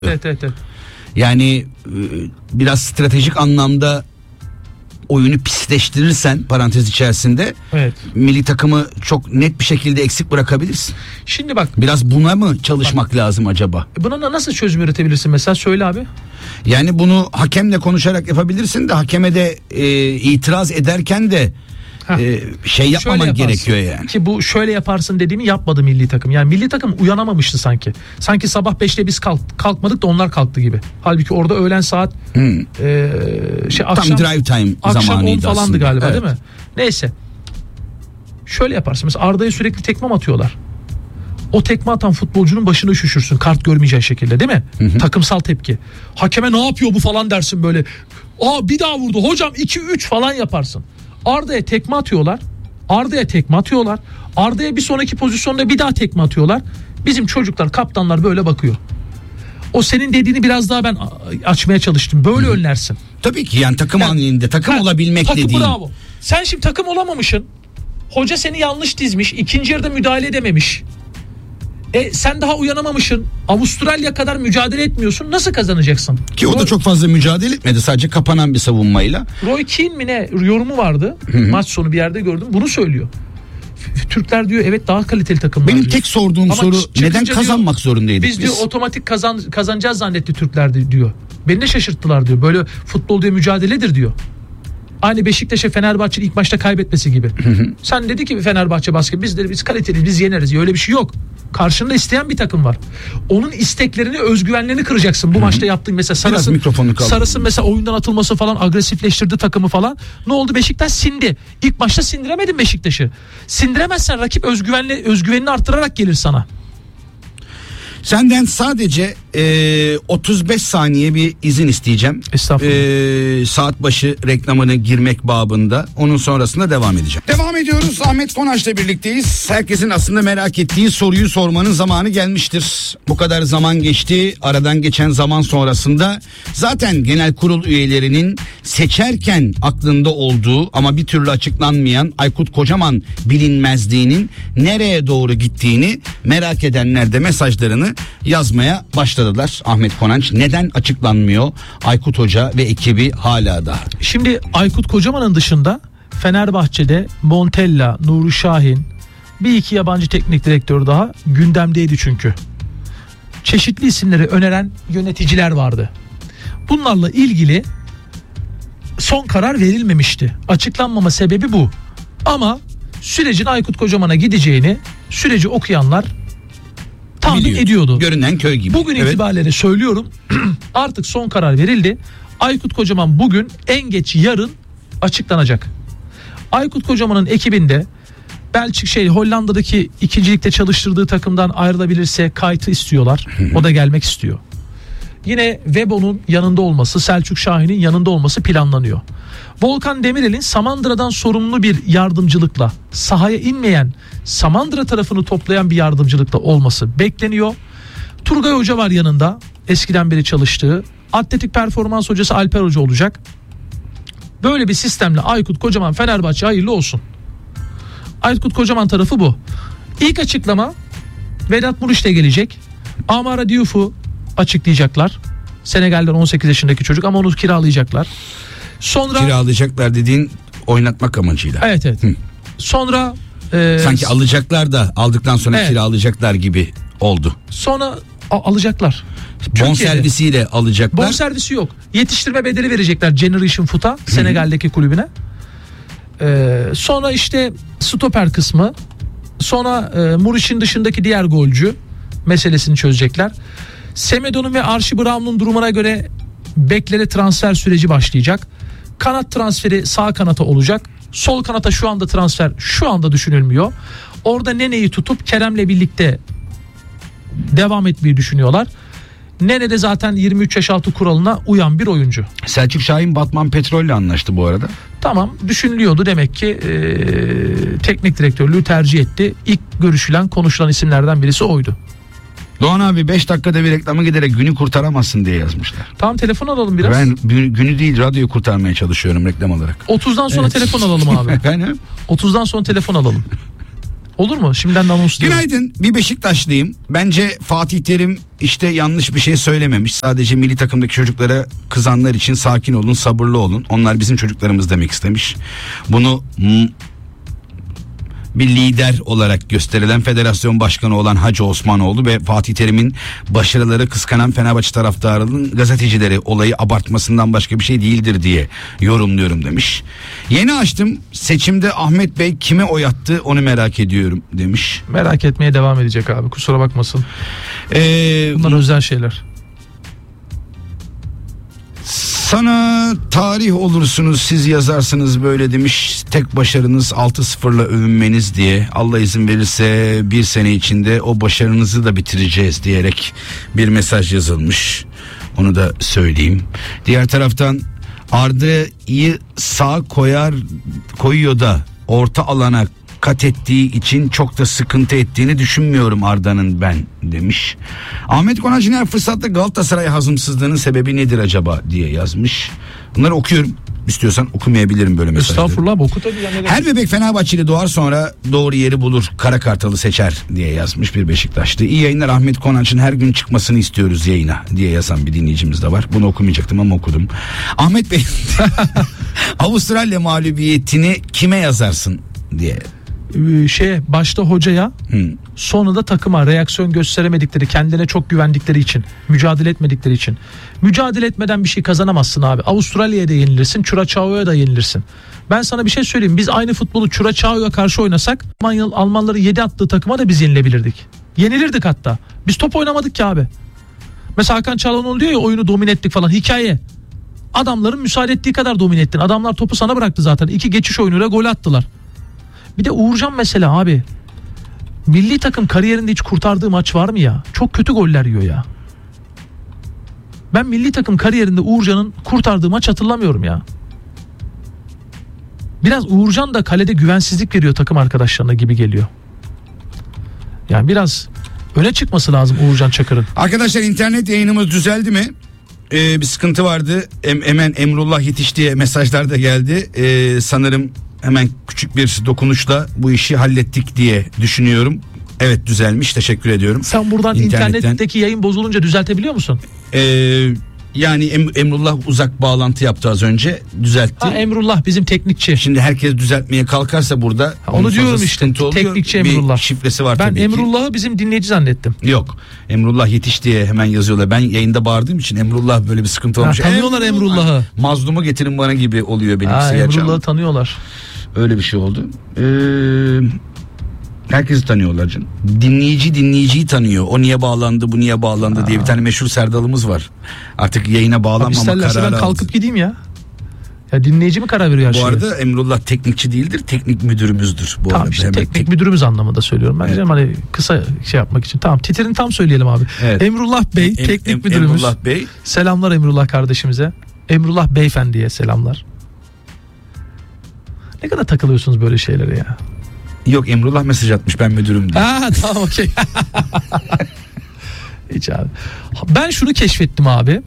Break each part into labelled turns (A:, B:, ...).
A: Evet.
B: Yani biraz stratejik anlamda oyunu pisleştirirsen parantez içerisinde milli takımı çok net bir şekilde eksik bırakabilirsin.
A: Şimdi bak,
B: biraz buna mı çalışmak lazım acaba?
A: Buna nasıl çözüm üretebilirsin mesela, söyle abi.
B: Yani bunu hakemle konuşarak yapabilirsin de hakeme de itiraz ederken de yapmaman gerekiyor yani.
A: Ki bu şöyle yaparsın dediğimi yapmadı milli takım. Yani milli takım uyanamamıştı sanki. Sanki sabah 5'te biz kalkmadık da onlar kalktı gibi. Halbuki orada öğlen saat
B: akşam drive time zamanıydı
A: 10 falandı
B: aslında
A: galiba, değil mi? Neyse. Şöyle yaparsın mesela, Arda'ya sürekli tekme atıyorlar. O tekme atan futbolcunun başını üşüşürsün, kart görmeyeceğin şekilde, değil mi? Takımsal tepki. Hakeme ne yapıyor bu falan dersin böyle. Bir daha vurdu hocam, 2-3 falan yaparsın. Arda'ya tekme atıyorlar. Arda'ya bir sonraki pozisyonda bir daha tekme atıyorlar. Bizim çocuklar, kaptanlar böyle bakıyor. O senin dediğini biraz daha ben açmaya çalıştım. Böyle önlersin.
B: Tabii ki yani takım halinde takım olabilmek dediğin.
A: Bravo. Sen şimdi takım olamamışsın. Hoca seni yanlış dizmiş. İkinci yarıda müdahale edememiş. Sen daha uyanamamışsın. Avustralya kadar mücadele etmiyorsun. Nasıl kazanacaksın?
B: Ki o da çok fazla mücadele etmedi. Sadece kapanan bir savunmayla.
A: Roy Keane mi ne yorumu vardı. Maç sonu bir yerde gördüm. Bunu söylüyor. Türkler diyor evet daha kaliteli takımlar.
B: Benim
A: diyor.
B: tek sorduğum soru neden kazanmak zorundaydık
A: biz? Diyor otomatik kazanacağız zannetti Türkler diyor. Beni de şaşırttılar diyor. Böyle futbol diyor mücadeledir diyor. Aynı Beşiktaş'a Fenerbahçe'nin ilk maçta kaybetmesi gibi. Sen dedi ki Fenerbahçe basket biz kaliteliyiz, biz yeneriz. Öyle bir şey yok. Karşında isteyen bir takım var. Onun isteklerini, özgüvenlerini kıracaksın. Bu maçta yaptığın mesela Sarıs'ın mesela oyundan atılması falan agresifleştirdi takımı falan. Ne oldu? Beşiktaş sindi. İlk maçta sindiremedin Beşiktaş'ı. Sindiremezsen rakip özgüvenini arttırarak gelir sana.
B: Senden sadece 35 saniye bir izin isteyeceğim.
A: Estağfurullah.
B: Saat başı reklamını girmek babında. Onun sonrasında devam edeceğim. Devam ediyoruz. Ahmet Konaç'la birlikteyiz. Herkesin aslında merak ettiği soruyu sormanın zamanı gelmiştir. Bu kadar zaman geçti. Aradan geçen zaman sonrasında zaten genel kurul üyelerinin seçerken aklında olduğu ama bir türlü açıklanmayan Aykut Kocaman bilinmezliğinin nereye doğru gittiğini merak edenler de mesajlarını yazmaya başladılar. Ahmet Konaç neden açıklanmıyor Aykut Hoca ve ekibi hala da?
A: Şimdi Aykut Kocaman'ın dışında Fenerbahçe'de Montella, Nuri Şahin, bir iki yabancı teknik direktör daha gündemdeydi çünkü. Çeşitli isimleri öneren yöneticiler vardı. Bunlarla ilgili son karar verilmemişti. Açıklanmama sebebi bu. Ama sürecin Aykut Kocaman'a gideceğini süreci okuyanlar tahmin ediyordu.
B: Görünen köy gibi.
A: Bugün itibariyle söylüyorum artık son karar verildi. Aykut Kocaman bugün, en geç yarın açıklanacak. Aykut Kocaman'ın ekibinde Hollanda'daki ikincilikte çalıştırdığı takımdan ayrılabilirse Kayt'ı istiyorlar. O da gelmek istiyor. Yine Webo'nun yanında olması, Selçuk Şahin'in yanında olması planlanıyor. Volkan Demirel'in Samandıra'dan sorumlu bir yardımcılıkla, sahaya inmeyen, Samandıra tarafını toplayan bir yardımcılıkla olması bekleniyor. Turgay Hoca var yanında, eskiden beri çalıştığı. Atletik performans hocası Alper Hoca olacak. Böyle bir sistemle Aykut Kocaman Fenerbahçe hayırlı olsun. Aykut Kocaman tarafı bu. İlk açıklama Vedat Muriç de gelecek. Amara Diouf'u açıklayacaklar. Senegal'den 18 yaşındaki çocuk ama onu kiralayacaklar. Sonra
B: kiralayacaklar dediğin oynatmak amacıyla.
A: Evet. Sonra
B: sanki alacaklar da aldıktan sonra kiralayacaklar gibi oldu.
A: Sonra alacaklar.
B: Bonservisiyle alacaklar.
A: Bonservisi yok. Yetiştirme bedeli verecekler Generation Foot'a, Senegal'deki kulübüne. Sonra işte stoper kısmı. Sonra Muriç'in dışındaki diğer golcü meselesini çözecekler. Semedo'nun ve Archie Brown'un durumuna göre beklere transfer süreci başlayacak. Kanat transferi sağ kanata olacak. Sol kanata şu anda transfer düşünülmüyor. Orada Nene'yi tutup Kerem'le birlikte devam etmeyi düşünüyorlar. Nene de zaten 23 yaş altı kuralına uyan bir oyuncu.
B: Selçuk Şahin Batman Petrol'le anlaştı bu arada.
A: Tamam, düşünülüyordu demek ki, teknik direktörlüğü tercih etti. İlk görüşülen, konuşulan isimlerden birisi oydu.
B: Doğan abi 5 dakikada bir reklama giderek günü kurtaramazsın diye yazmışlar.
A: Tamam, telefon alalım biraz.
B: Ben günü değil radyoyu kurtarmaya çalışıyorum reklam olarak.
A: 30'dan sonra telefon alalım abi.
B: Efendim?
A: 30'dan sonra telefon alalım. Olur mu? Şimdiden de anons diyorum.
B: Günaydın, bir Beşiktaşlıyım. Bence Fatih Terim işte yanlış bir şey söylememiş. Sadece milli takımdaki çocuklara kızanlar için sakin olun, sabırlı olun. Onlar bizim çocuklarımız demek istemiş. Bunu bir lider olarak gösterilen federasyon başkanı olan Hacı Osmanoğlu ve Fatih Terim'in başarıları kıskanan Fenerbahçe taraftarının gazetecileri olayı abartmasından başka bir şey değildir diye yorumluyorum demiş. Yeni açtım, seçimde Ahmet Bey kime oy attı onu merak ediyorum demiş.
A: Merak etmeye devam edecek abi, kusura bakmasın. Bunlar özel şeyler.
B: Sana tarih olursunuz siz yazarsınız böyle demiş. Tek başarınız 6-0'la övünmeniz diye. Allah izin verirse bir sene içinde o başarınızı da bitireceğiz diyerek bir mesaj yazılmış. Onu da söyleyeyim. Diğer taraftan Arda'yı sağ koyuyor da orta alana kat ettiği için çok da sıkıntı ettiğini düşünmüyorum Arda'nın ben demiş. Ahmet Konacı'nın her fırsatta Galatasaray hazımsızlığının sebebi nedir acaba diye yazmış. Bunları okuyorum. İstiyorsan okumayabilirim böyle mesajları.
A: Estağfurullah, oku tabii.
B: Her bebek Fenerbahçeli doğar sonra doğru yeri bulur. Kara Kartal'ı seçer diye yazmış bir Beşiktaşlı. İyi yayınlar, Ahmet Konanç'ın her gün çıkmasını istiyoruz yayına diye yazan bir dinleyicimiz de var. Bunu okumayacaktım ama okudum. Ahmet Bey Avustralya mağlubiyetini kime yazarsın diye.
A: Başta hocaya, sonra da takıma reaksiyon gösteremedikleri, kendine çok güvendikleri için, mücadele etmedikleri için. Mücadele etmeden bir şey kazanamazsın abi. Avustralya'ya da yenilirsin, Curaçao'ya da yenilirsin. Ben sana bir şey söyleyeyim. Biz aynı futbolu Curaçao'ya karşı oynasak Almanları 7 attığı takıma da biz yenilebilirdik. Yenilirdik hatta. Biz top oynamadık ki abi. Mesela Hakan Çalhanoğlu diyor ya, oyunu domine ettik falan. Hikaye. Adamların müsaade ettiği kadar domine ettin. Adamlar topu sana bıraktı zaten. 2 geçiş oyunuyla gol attılar. Bir de Uğurcan mesela abi. Milli takım kariyerinde hiç kurtardığı maç var mı ya? Çok kötü goller yiyor ya. Ben milli takım kariyerinde Uğurcan'ın kurtardığı maç hatırlamıyorum ya. Biraz Uğurcan da kalede güvensizlik veriyor takım arkadaşlarına gibi geliyor. Yani biraz öne çıkması lazım Uğurcan Çakır'ın.
B: Arkadaşlar, internet yayınımız düzeldi mi? Bir sıkıntı vardı. Hemen Emrullah yetiş diye mesajlar da geldi. Sanırım hemen küçük bir dokunuşla bu işi hallettik diye düşünüyorum. Evet, düzelmiş, teşekkür ediyorum.
A: Sen buradan internetteki yayın bozulunca düzeltebiliyor musun?
B: Yani Emrullah uzak bağlantı yaptı az önce, düzeltti.
A: Emrullah bizim teknikçi.
B: Şimdi herkes düzeltmeye kalkarsa burada
A: onu diyorum işte, teknikçi Emrullah.
B: Bir şifresi var
A: ben
B: tabii ki.
A: Ben Emrullah'ı bizim dinleyici zannettim.
B: Yok, Emrullah yetiş diye hemen yazıyorlar. Ben yayında bağırdığım için Emrullah böyle bir sıkıntı olmuş.
A: Tanıyorlar Emrullah'ı.
B: Mazlumu getirin bana gibi oluyor benimkisi.
A: Emrullah'ı tanıyorlar.
B: Öyle bir şey oldu. Herkesi tanıyorlar canım. Dinleyiciyi tanıyor. O niye bağlandı, bu niye bağlandı diye bir tane meşhur serdalımız var. Artık yayına bağlanmama kararı
A: ben kalkıp
B: aldı.
A: Gideyim ya. Ya dinleyici mi karar veriyor her şeye?
B: Bu arada Emrullah teknikçi değildir, teknik müdürümüzdür. Bu
A: tamam
B: arada.
A: işte teknik müdürümüz anlamında söylüyorum. Ben diyeceğim hani kısa şey yapmak için. Tamam, titrini tam söyleyelim abi. Evet. Emrullah Bey teknik müdürümüz.
B: Emrullah Bey.
A: Selamlar Emrullah kardeşimize. Emrullah Beyefendi'ye selamlar. Ne kadar takılıyorsunuz böyle şeylere ya?
B: Yok, Emrullah mesaj atmış, ben müdürüm diye.
A: Tamam, okey. Hiç abi. Ben şunu keşfettim abi.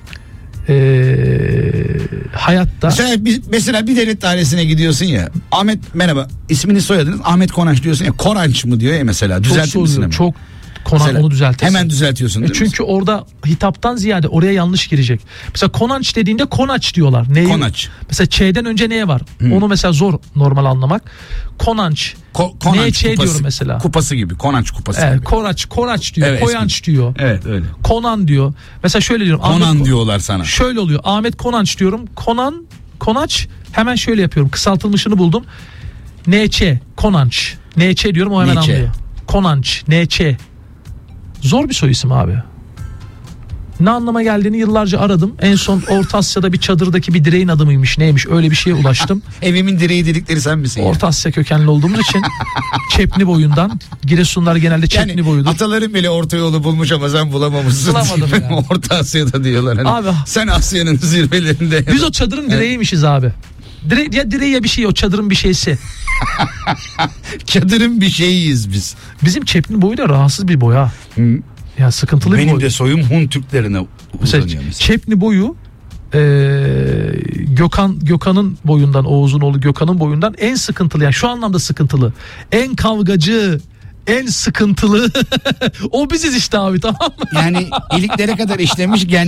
A: Hayatta.
B: Mesela bir devlet dairesine gidiyorsun ya. Ahmet, merhaba, ismini soyadınız Ahmet Konanç diyorsun ya. Koranç mı diyor ya mesela. Düzeltir misin hemen?
A: Çok Konan mesela, onu düzeltirsin.
B: Hemen düzeltiyorsun değil mi?
A: Çünkü orada hitaptan ziyade oraya yanlış girecek. Mesela Konanç dediğinde Konaç diyorlar.
B: Konaç.
A: Mesela Ç'den önce neye var? Onu mesela zor normal anlamak. Konanç.
B: Konanç
A: Ç diyorum mesela.
B: Kupası gibi. Konanç kupası gibi.
A: Koraç diyor. Evet, Koyanç diyor.
B: Evet, öyle.
A: Konan diyor. Mesela şöyle diyorum.
B: Konan diyorlar sana.
A: Şöyle oluyor. Ahmet Konanç diyorum. Konaç. Hemen şöyle yapıyorum. Kısaltılmışını buldum. NÇ. Konanç. NÇ diyorum, o hemen anlıyor. Konanç. NÇ. Zor bir soy isim abi. Ne anlama geldiğini yıllarca aradım. En son Orta Asya'da bir çadırdaki bir direğin adı mıymış neymiş, öyle bir şeye ulaştım.
B: Evimin direği dedikleri sen misin?
A: Orta Asya kökenli olduğumuz için Çepni boyundan. Giresunlar genelde Çepni yani, boyudur.
B: Ataların bile orta yolu bulmuş ama sen bulamamışsın.
A: Bulamadım yani.
B: Orta Asya'da diyorlar. Hani abi, sen Asya'nın zirvelerinde.
A: Biz o çadırın direğiymişiz abi. Direği ya bir şey, o çadırın bir şeysi.
B: Çadırın bir şeyiyiz biz.
A: Bizim Çepni boyu da rahatsız bir boy ha. Ya sıkıntılı bir boy.
B: Benim de soyum Hun Türklerine uzanıyor mesela.
A: Çepni boyu Gökhan'ın boyundan, Oğuz'un oğlu Gökhan'ın boyundan en sıkıntılı, yani şu anlamda sıkıntılı, en kavgacı, en sıkıntılı o biziz işte abi, tamam mı?
B: Yani iliklere kadar işlemiş